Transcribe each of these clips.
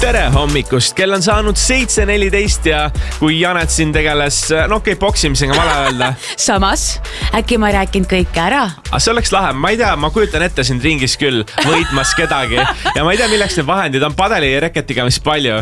Tere hommikust, kell on saanud 7:14 ja kui Janet siin tegeles, boksimisega vale öelda. Samas, äkki ma rääkinud kõike ära? See oleks lahe, ma ei tea, ma kujutan ette sind ringis küll võitmas kedagi ja ma ei tea, milleks need vahendid on padeli ja reketiga, mis palju.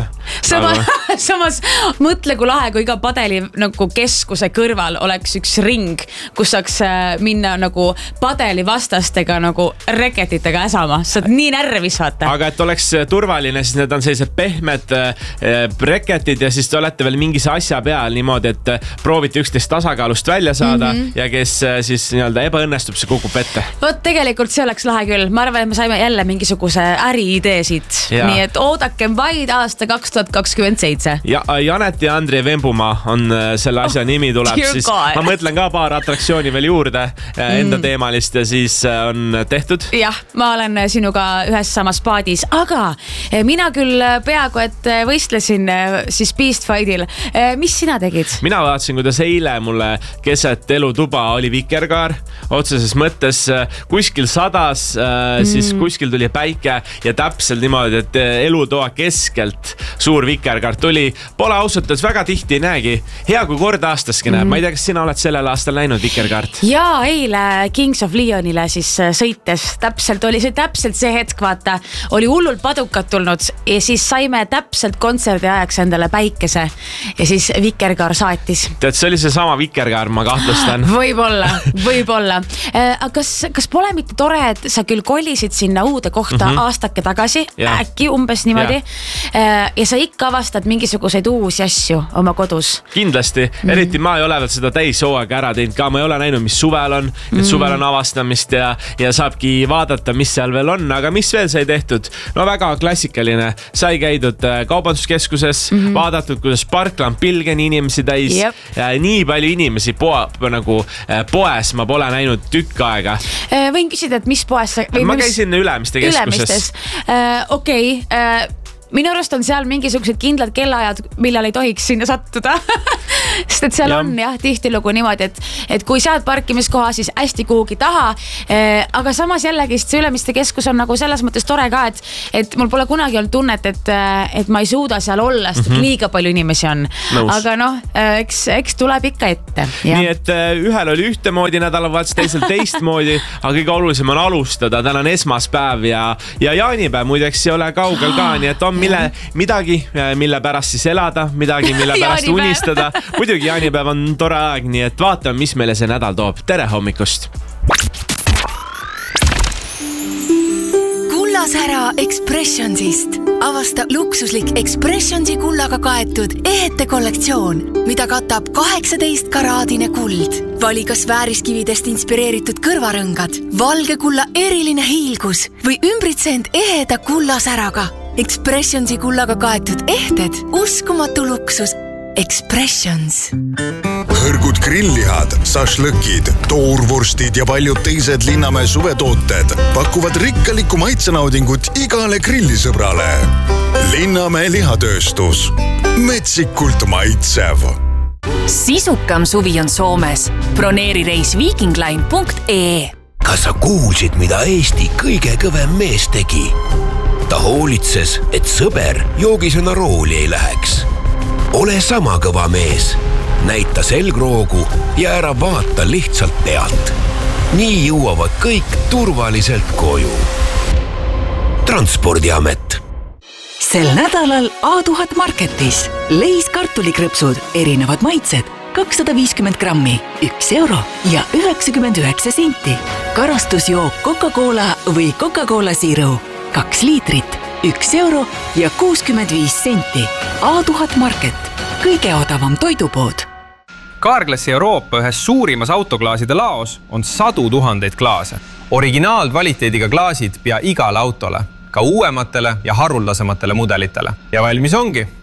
Samas mõtle, kui lahe, kui iga padeli nagu keskuse kõrval oleks üks ring, kus saaks minna nagu padeli vastastega nagu reketitega äsama. Sa oled nii närvis, vaata. Aga et oleks turvaline, siis need on sellised pehmed reketid ja siis te olete veel mingis asja peal niimoodi, et proovite üksteist tasakaalust välja saada ja kes siis nii-öelda ebaõnnestub, see kukub ette. Vot tegelikult see oleks lahe küll. Ma arvan, et me saime jälle mingisuguse äriideesid. Nii et oodakem vaid aasta 2027. Ja Janet ja Andrei Vembumaa on selle asja nimi tuleb. Siis ma mõtlen ka paar atraktsiooni veel juurde enda teemalist ja siis on tehtud. Jah, ma olen sinuga ühes samas paadis, aga mina küll peaaegu, et võistlesin siis Beast Fightil. Mis sina tegid? Mina vaatasin, kuidas eile mulle keset elutuba oli vikerkaar. Otseses mõttes kuskil sadas, siis kuskil tuli päike ja täpselt niimoodi, et elutoa keskelt suur vikerkaar tuli. Pole ausalt, et väga tihti ei näegi. Hea kui kord aastaski näeb. Ma ei tea, kas sina oled sellel aastal näinud vikerkaart? Jaa, eile Kings of Leonile siis sõites. Täpselt oli see täpselt see hetk, vaata. Oli hullult padukad tulnud ja siis saime täpselt kontserdi ajaks endale päikese ja siis vikerkaar saatis. Tead, see oli see sama vikerkaar, ma kahtlustan. Võib-olla. Kas pole mitte tore, et sa küll kolisid sinna uude kohta aastake tagasi, äkki umbes niimoodi, ja sa ikka avastad mingisuguseid uusi asju oma kodus? Kindlasti, eriti ma ei ole veel seda täishooaega ära teinud ka, ma ei ole näinud, mis suvel on, et suvel on avastamist ja saabki vaadata, mis seal veel on, aga mis veel sai tehtud? No väga klassikaline, sai käidud kaubanduskeskuses, vaadatud, kuidas parkla on pilgeni inimesi täis, nii palju inimesi poes ma pole näinud tükk aega. Võin küsida, et mis poes sa... Ma käisin Ülemiste keskuses. Okei. Minu arust on seal mingisugused kindlad kellaajad, millal ei tohiks sinna sattuda. Sest et seal on tihtilugu niimoodi, et kui saad parkimiskoha, siis hästi kuhugi taha. Aga samas jällegi, see Ülemiste keskus on nagu selles mõttes tore ka, et mul pole kunagi olnud tunnet, et ma ei suuda seal olla, sest et liiga palju inimesi on. Aga eks tuleb ikka ette. Nii et ühel oli ühtemoodi nädalavahetus, teisel teistmoodi, aga kõige olulisem on alustada. Täna on esmaspäev ja jaanipäev muideks ei ole kaugel ka, nii et on midagi, mille pärast siis elada, midagi, mille pärast unistada. Muidugi jaanipäev on tore aeg, nii et vaatame, mis meile see nädal toob. Tere hommikust! Kullasära Expressionsist. Avasta luksuslik Expressionsi kullaga kaetud ehete kollektsioon, mida katab 18 karaadine kuld. Vali kas vääriskividest inspireeritud kõrvarõngad, valge kulla eriline hiilgus või ümbritsend eheda kullasäraga. Expressionsi kullaga kaetud ehted, uskumatu luksus. Expressions. Hõrgud grillihad, sašlõkid, toorvorstid ja paljud teised Linnamäe suvetooted pakuvad rikkalikku maitsenaudingut igale grillisõbrale. Linnamäe lihatööstus. Metsikult maitsev. Sisukam suvi on Soomes. Broneeri reis vikingline.ee. Kas sa kuulsid, mida Eesti kõige kõvem mees tegi? Ta hoolitses, et sõber joogisena rooli ei läheks. Ole sama kõva mees. Näita selgroogu ja ära vaata lihtsalt pealt. Nii jõuavad kõik turvaliselt koju. Transpordiamet. Sel nädalal A1000 Marketis leis kartulikrõpsud, erinevad maitsed, 250 grammi, 1 euro ja 99 senti. Karastusjook Coca-Cola või Coca-Cola Zero, 2 liitrit, 1 euro ja 65 senti. A1000 Market, kõige odavam toidupood. Carglassi Euroopa ühes suurimas autoklaaside laos on 100 000 klaase. Originaalkvaliteediga klaasid pea igale autole, ka uuematele ja haruldasematele mudelitele. Ja valmis ongi